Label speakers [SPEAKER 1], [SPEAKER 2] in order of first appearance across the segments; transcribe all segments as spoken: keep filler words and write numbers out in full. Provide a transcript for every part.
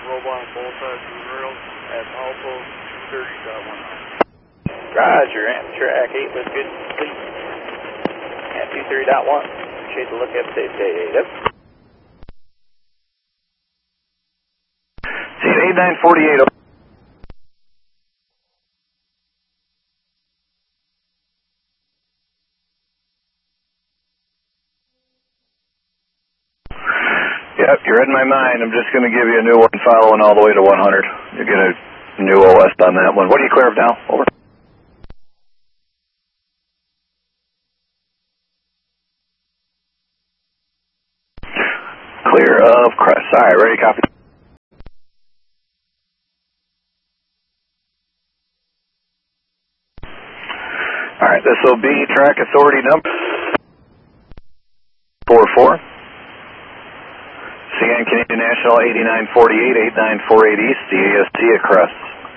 [SPEAKER 1] robot on both sides of the rail at milepost thirty point one nine.
[SPEAKER 2] Roger, Amtrak eight was good and complete. At two three point one. Appreciate the look up, safe day. Yep.
[SPEAKER 3] See you at eight nine forty-eight. Yep, you're in my mind. I'm just going to give you a new one following all the way to one hundred. You'll get a new O S on that one. What are you clear of now? Over. Clear of Crest. All right, ready, copy. All right, this will be track authority number four four. C N Canadian National eighty-nine forty-eight, eight nine four eight East, D A S T at Crest.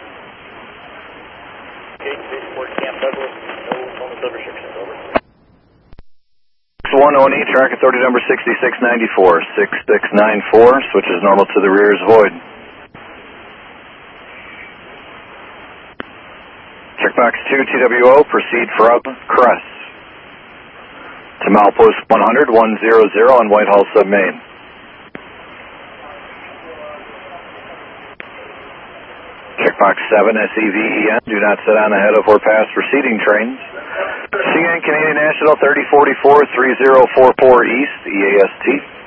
[SPEAKER 2] Okay, Spaceport Camp Douglas, no moments of restrictions, over.
[SPEAKER 3] six one O E, track authority number sixty-six ninety-four, sixty-six ninety-four, switches normal to the rear is void. Checkbox two T W O, proceed from Crest to milepost one hundred, one hundred on Whitehall Submain. Checkbox seven S E V E N, do not sit on ahead of or pass proceeding trains. C N Canadian National thirty forty-four, thirty forty-four East, E A S T.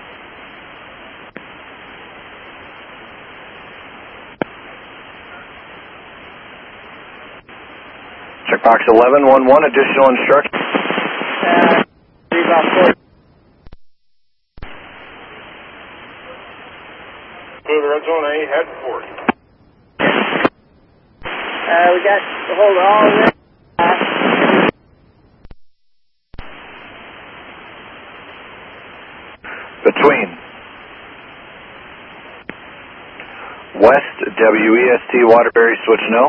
[SPEAKER 3] Checkbox eleven one one, additional instructions.
[SPEAKER 2] Uh, three about four.
[SPEAKER 1] Clear the red zone, eight, head for it.
[SPEAKER 2] Uh, we got to hold all of it.
[SPEAKER 3] Between West W E S T Waterbury, switch no.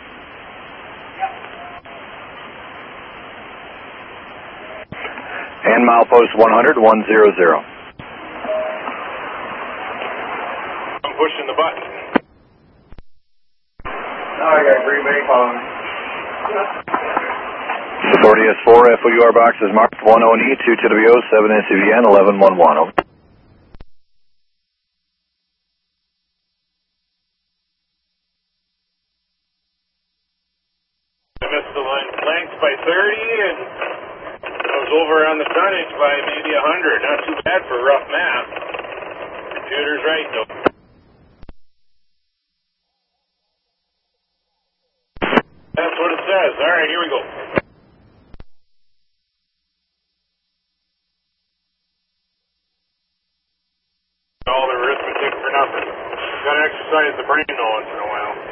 [SPEAKER 3] And milepost one hundred, one hundred.
[SPEAKER 1] I'm pushing the button.
[SPEAKER 3] Now I got Green Bay following. Authority S four, F O U R box is marked one O E, two T W O, seven S E V N, eleven one one. Over.
[SPEAKER 1] I missed the line length by thirty, and I was over on the tonnage by maybe one hundred. Not too bad for a rough map. Computer's right, though. That's what it says. All right, here we go. All the arithmetic for nothing. Got to exercise the brain once in a while.